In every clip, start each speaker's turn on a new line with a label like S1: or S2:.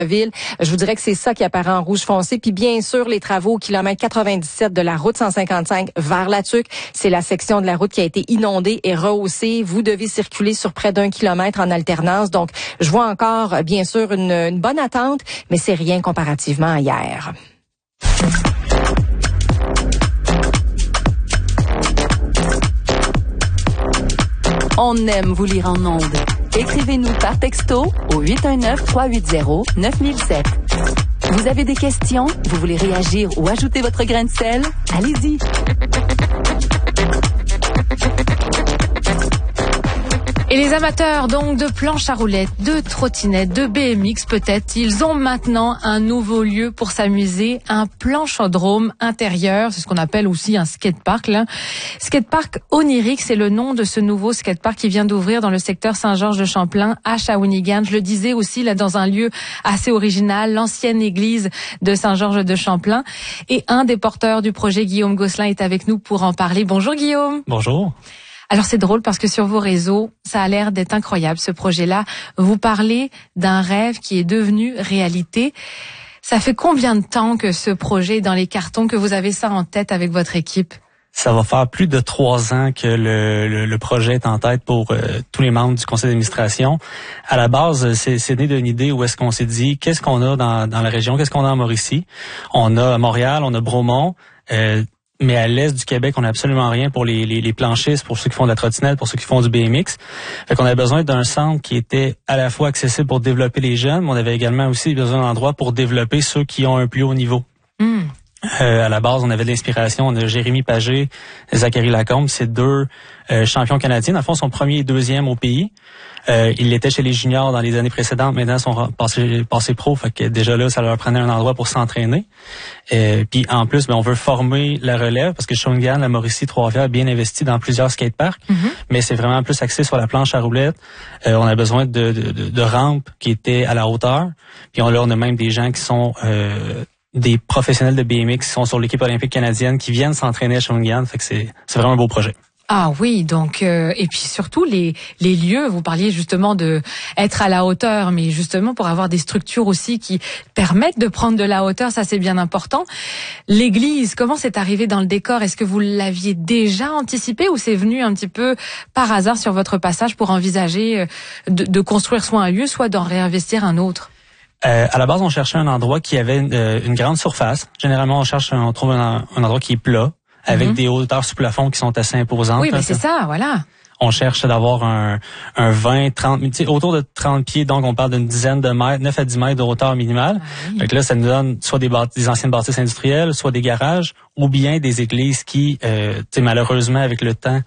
S1: ville. Je vous dirais que c'est ça qui apparaît en rouge foncé. Puis bien sûr, les travaux au kilomètre 97 de la route 155 vers La Tuque. C'est la section de la route qui a été inondée et rehaussée. Vous devez circuler sur près d'1 kilomètre en alternance. Donc, je vois encore, bien sûr, une bonne attente, mais c'est rien comparativement à hier.
S2: On aime vous lire en ondes. Écrivez-nous par texto au 819-380-9007. Vous avez des questions? Vous voulez réagir ou ajouter votre grain de sel? Allez-y!
S3: Et les amateurs donc de planches à roulettes, de trottinettes, de BMX peut-être, ils ont maintenant un nouveau lieu pour s'amuser, un planchodrome intérieur, c'est ce qu'on appelle aussi un skatepark. Là. Skatepark Onirique, c'est le nom de ce nouveau skatepark qui vient d'ouvrir dans le secteur Saint-Georges-de-Champlain à Shawinigan. Je le disais aussi là dans un lieu assez original, l'ancienne église de Saint-Georges-de-Champlain. Et un des porteurs du projet, Guillaume Gosselin, est avec nous pour en parler. Bonjour Guillaume.
S4: Bonjour.
S3: Alors c'est drôle parce que sur vos réseaux, ça a l'air d'être incroyable ce projet-là. Vous parlez d'un rêve qui est devenu réalité. Ça fait combien de temps que ce projet est dans les cartons, que vous avez ça en tête avec votre équipe?
S4: Ça va faire plus de 3 ans que le projet est en tête pour tous les membres du conseil d'administration. À la base, c'est né d'une idée où est-ce qu'on s'est dit, qu'est-ce qu'on a dans la région, qu'est-ce qu'on a en Mauricie? On a Montréal, on a Bromont, mais à l'est du Québec, on n'a absolument rien pour les planchistes, pour ceux qui font de la trottinette, pour ceux qui font du BMX. Fait qu'on avait besoin d'un centre qui était à la fois accessible pour développer les jeunes, mais on avait également aussi besoin d'un endroit pour développer ceux qui ont un plus haut niveau. À la base, on avait de l'inspiration. On a Jérémy Pagé, Zachary Lacombe. C'est 2 champions canadiens. Dans le fond, sont premier et deuxième au pays. Ils l'étaient chez les juniors dans les années précédentes. Maintenant, ils sont passés pro. Fait que déjà là, ça leur prenait un endroit pour s'entraîner. Puis en plus, on veut former la relève parce que Shawinigan, la Mauricie, Trois-Rivières, bien investi dans plusieurs skateparks. Mais c'est vraiment plus axé sur la planche à roulettes. On a besoin de rampes qui étaient à la hauteur. Puis on a même des gens qui sont des professionnels de BMX qui sont sur l'équipe olympique canadienne qui viennent s'entraîner à Shawinigan. Fait que c'est vraiment un beau projet.
S3: Ah oui, donc et puis surtout les lieux, vous parliez justement de être à la hauteur, mais justement pour avoir des structures aussi qui permettent de prendre de la hauteur, ça c'est bien important. L'église, comment c'est arrivé dans le décor? Est-ce que vous l'aviez déjà anticipé ou c'est venu un petit peu par hasard sur votre passage pour envisager de construire soit un lieu, soit d'en réinvestir un autre?
S4: À la base, on cherchait un endroit qui avait une grande surface. Généralement, on trouve un endroit qui est plat, avec des hauteurs sous plafond qui sont assez imposantes.
S3: Oui, mais c'est ça, voilà.
S4: On cherche d'avoir un 20, 30, autour de 30 pieds, donc on parle d'une dizaine de mètres, 9 à 10 mètres de hauteur minimale. Fait que là, ça nous donne soit des anciennes bâtisses industrielles, soit des garages, ou bien des églises qui, malheureusement, avec le temps,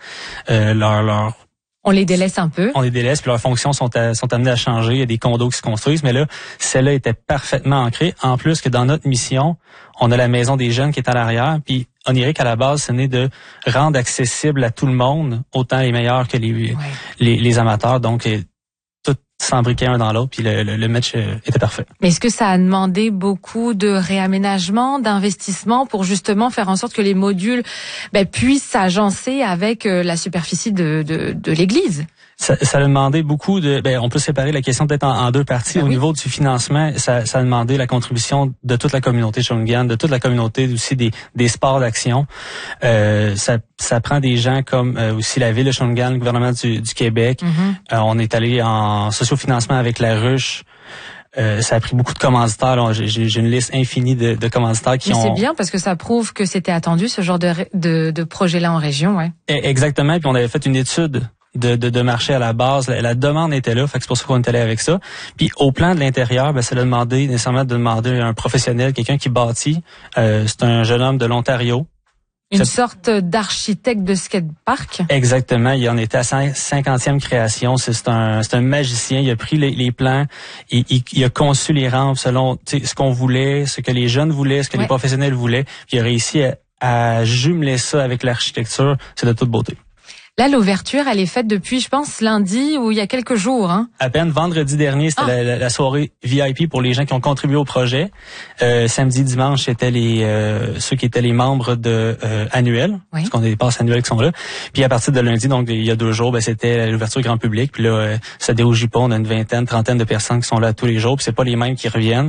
S3: on les délaisse un peu.
S4: On les délaisse, puis leurs fonctions sont amenées à changer. Il y a des condos qui se construisent, mais là, celle-là était parfaitement ancrée. En plus que dans notre mission, on a la maison des jeunes qui est à l'arrière. Puis Onirique, à la base, ce n'est de rendre accessible à tout le monde, autant les meilleurs que les amateurs. Donc, tout s'embriquait un dans l'autre, puis le match était parfait.
S3: Mais est-ce que ça a demandé beaucoup de réaménagement, d'investissement pour justement faire en sorte que les modules puissent s'agencer avec la superficie de l'église?
S4: Ça a demandé beaucoup de... on peut séparer la question peut-être en 2 parties. Au niveau du financement, ça a demandé la contribution de toute la communauté de Shawinigan, de toute la communauté aussi des sports d'action. Ça prend des gens comme aussi la ville de Shawinigan, le gouvernement du Québec. On est allé en sociofinancement avec la ruche. Ça a pris beaucoup de commanditaires. J'ai une liste infinie de commanditaires qui ont...
S3: C'est bien parce que ça prouve que c'était attendu, ce genre de projet-là en région. Ouais.
S4: Exactement. Puis on avait fait une étude de marché à la base. La demande était là, fait que c'est pour ça qu'on est allé avec ça. Puis au plan de l'intérieur, ça a demandé nécessairement de demander un professionnel, quelqu'un qui bâtit. C'est un jeune homme de l'Ontario.
S3: Une sorte d'architecte de skatepark.
S4: Exactement. Il en était à sa 50e création. C'est un magicien. Il a pris les plans. Il a conçu les rampes selon ce qu'on voulait, ce que les jeunes voulaient, ce que les professionnels voulaient. Puis il a réussi à jumeler ça avec l'architecture. C'est de toute beauté.
S3: Là, l'ouverture, elle est faite depuis, je pense, lundi ou il y a quelques jours.
S4: À peine vendredi dernier, c'était la soirée VIP pour les gens qui ont contribué au projet. Samedi, dimanche, c'était ceux qui étaient les membres annuels, parce qu'on a des passes annuelles qui sont là. Puis à partir de lundi, donc il y a 2 jours, c'était l'ouverture grand public. Puis là, ça dérougit pas, on a une 20, 30 de personnes qui sont là tous les jours. Puis c'est pas les mêmes qui reviennent.